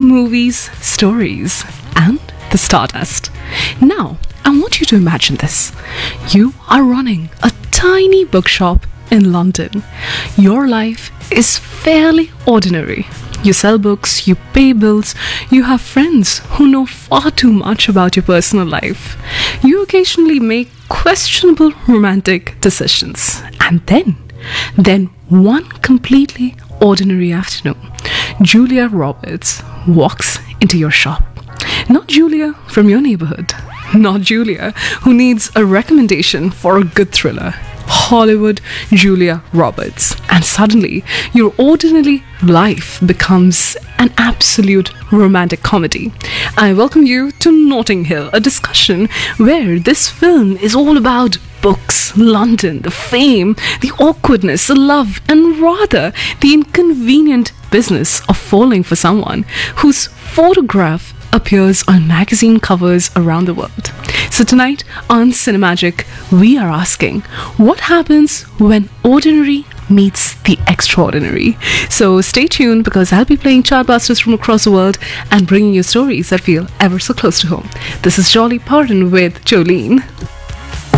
movies, stories, and the stardust. Now, I want you to imagine this. You are running a tiny bookshop in London. Your life is fairly ordinary. You sell books, you pay bills, you have friends who know far too much about your personal life. You occasionally make questionable romantic decisions. And then one completely ordinary afternoon, Julia Roberts walks into your shop. Not Julia from your neighborhood. Not Julia who needs a recommendation for a good thriller. Hollywood Julia Roberts. And suddenly, your ordinary life becomes an absolute romantic comedy. I welcome you to Notting Hill, a discussion where this film is all about books, London, the fame, the awkwardness, the love, and rather the inconvenient business of falling for someone whose photograph appears on magazine covers around the world. So tonight on Cinemagic, we are asking, what happens when ordinary meets the extraordinary? So stay tuned because I'll be playing chartbusters from across the world and bringing you stories that feel ever so close to home. This is Jolly Pardon with Jolene.